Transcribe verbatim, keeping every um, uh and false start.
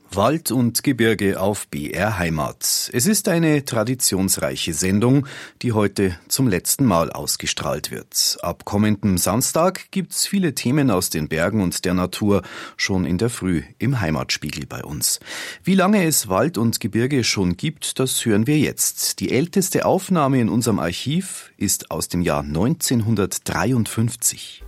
Wald und Gebirge auf B R Heimat. Es ist eine traditionsreiche Sendung, die heute zum letzten Mal ausgestrahlt wird. Ab kommendem Samstag gibt's viele Themen aus den Bergen und der Natur schon in der Früh im Heimatspiegel bei uns. Wie lange es Wald und Gebirge schon gibt, das hören wir jetzt. Die älteste Aufnahme in unserem Archiv ist aus dem Jahr neunzehnhundertdreiundfünfzig.